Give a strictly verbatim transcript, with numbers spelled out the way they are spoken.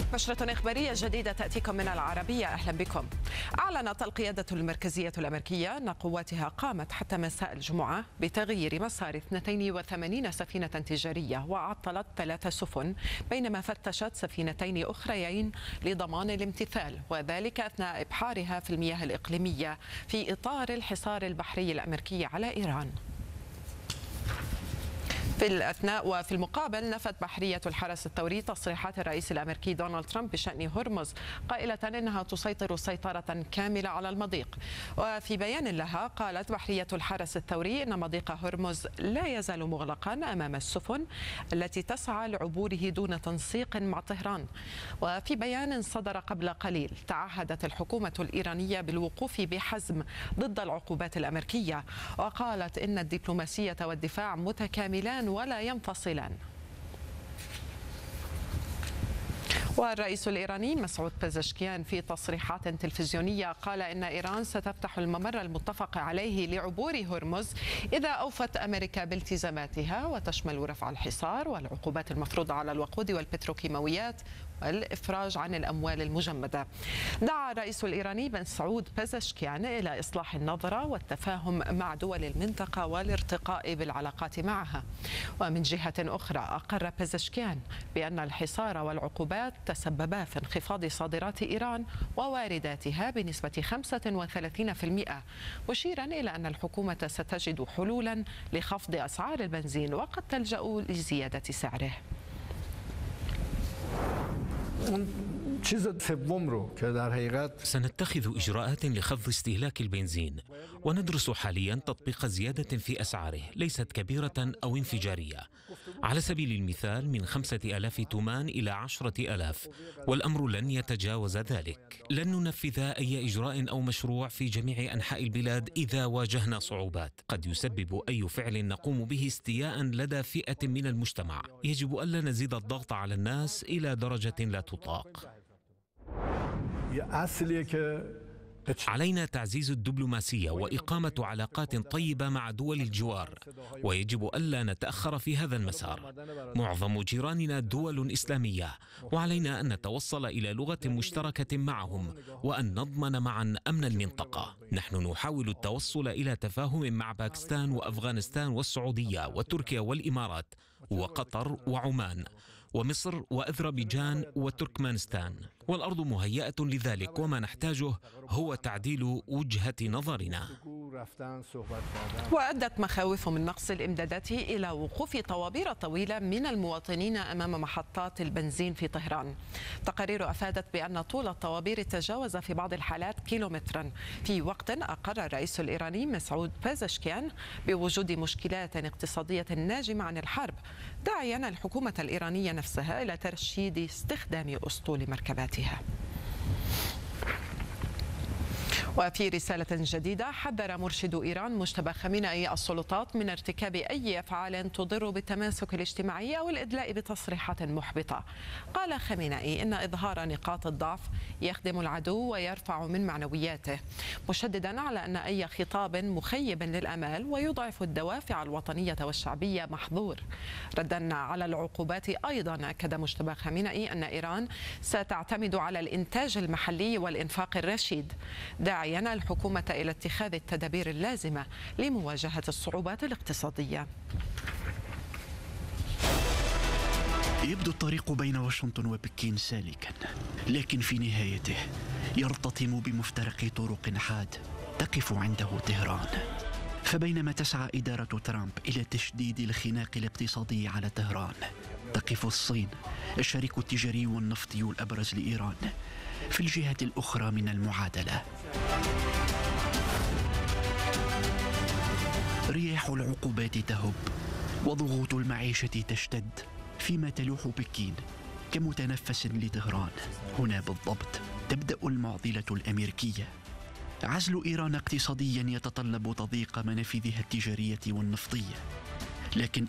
نشرة إخبارية جديدة تأتيكم من العربية، أهلا بكم. أعلنت القيادة المركزية الأمريكية أن قواتها قامت حتى مساء الجمعة بتغيير مسار اثنتين وثمانين سفينة تجارية وعطلت ثلاث سفن، بينما فتشت سفينتين أخريين لضمان الامتثال، وذلك أثناء إبحارها في المياه الإقليمية في إطار الحصار البحري الأمريكي على إيران. في الأثناء وفي المقابل نفت بحرية الحرس الثوري تصريحات الرئيس الأمريكي دونالد ترامب بشأن هرمز، قائلة إنها تسيطر سيطرة كاملة على المضيق. وفي بيان لها قالت بحرية الحرس الثوري إن مضيق هرمز لا يزال مغلقا أمام السفن التي تسعى لعبوره دون تنسيق مع طهران. وفي بيان صدر قبل قليل تعهدت الحكومة الإيرانية بالوقوف بحزم ضد العقوبات الأمريكية، وقالت إن الدبلوماسية والدفاع متكاملان ولا ينفصلان. والرئيس الإيراني مسعود بيزشكيان في تصريحات تلفزيونية قال إن إيران ستفتح الممر المتفق عليه لعبور هرمز إذا أوفت أمريكا بالتزاماتها، وتشمل رفع الحصار والعقوبات المفروضة على الوقود والبتروكيماويات والإفراج عن الأموال المجمدة. دعا الرئيس الإيراني مسعود بيزشكيان إلى إصلاح النظرة والتفاهم مع دول المنطقة والارتقاء بالعلاقات معها. ومن جهة أخرى أقر بيزشكيان بأن الحصار والعقوبات تسببا في انخفاض صادرات إيران ووارداتها بنسبة خمسة وثلاثين بالمئة، مشيرا إلى أن الحكومة ستجد حلولا لخفض أسعار البنزين وقد تلجأ لزيادة سعره. سنتخذ إجراءات لخفض استهلاك البنزين، وندرس حاليا تطبيق زيادة في أسعاره ليست كبيرة أو انفجارية، على سبيل المثال من خمسة آلاف تومان إلى عشرة آلاف، والأمر لن يتجاوز ذلك. لن ننفذ أي إجراء أو مشروع في جميع أنحاء البلاد إذا واجهنا صعوبات. قد يسبب أي فعل نقوم به استياء لدى فئة من المجتمع. يجب ألا نزيد الضغط على الناس إلى درجة لا تطاق. علينا تعزيز الدبلوماسية وإقامة علاقات طيبة مع دول الجوار، ويجب ألا نتأخر في هذا المسار. معظم جيراننا دول إسلامية، وعلينا أن نتوصل إلى لغة مشتركة معهم وأن نضمن معا أمن المنطقة. نحن نحاول التوصل إلى تفاهم مع باكستان وأفغانستان والسعودية وتركيا والإمارات وقطر وعمان ومصر وأذربيجان وتركمانستان، والأرض مهيئة لذلك، وما نحتاجه هو تعديل وجهة نظرنا. وأدت مخاوف من نقص الإمدادات إلى وقوف طوابير طويلة من المواطنين أمام محطات البنزين في طهران. تقارير أفادت بأن طول الطوابير تجاوز في بعض الحالات كيلومترا، في وقت أقر الرئيس الإيراني مسعود بيزشكيان بوجود مشكلات اقتصادية ناجمة عن الحرب، داعيا الحكومة الإيرانية نفسها إلى ترشيد استخدام أسطول مركباتها. وفي رسالة جديدة حذر مرشد إيران مجتبى خامنئي السلطات من ارتكاب أي أفعال تضر بالتماسك الاجتماعي أو الإدلاء بتصريحات محبطة. قال خامنئي إن إظهار نقاط الضعف يخدم العدو ويرفع من معنوياته، مشددا على أن أي خطاب مخيب للآمال ويضعف الدوافع الوطنية والشعبية محظور. ردا على العقوبات أيضا أكد مجتبى خامنئي أن إيران ستعتمد على الإنتاج المحلي والإنفاق الرشيد، داعيا الحكومة إلى اتخاذ التدابير اللازمة لمواجهة الصعوبات الاقتصادية. يبدو الطريق بين واشنطن وبكين سالكا، لكن في نهايته يرتطم بمفترق طرق حاد تقف عنده طهران. فبينما تسعى إدارة ترامب إلى تشديد الخناق الاقتصادي على طهران، تقف الصين الشريك التجاري والنفطي الأبرز لإيران في الجهة الأخرى من المعادلة. رياح العقوبات تهب وضغوط المعيشة تشتد، فيما تلوح بكين كمتنفس لطهران. هنا بالضبط تبدأ المعضلة الأمريكية. عزل إيران اقتصاديا يتطلب تضييق منافذها التجارية والنفطية، لكن